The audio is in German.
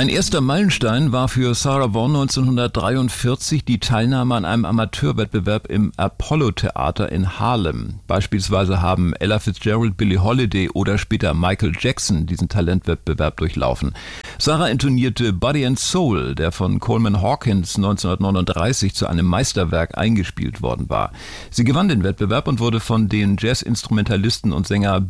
Ein erster Meilenstein war für Sarah Vaughan 1943 die Teilnahme an einem Amateurwettbewerb im Apollo-Theater in Harlem. Beispielsweise haben Ella Fitzgerald, Billie Holiday oder später Michael Jackson diesen Talentwettbewerb durchlaufen. Sarah intonierte Body and Soul, der von Coleman Hawkins 1939 zu einem Meisterwerk eingespielt worden war. Sie gewann den Wettbewerb und wurde von den Jazz-Instrumentalisten und Sänger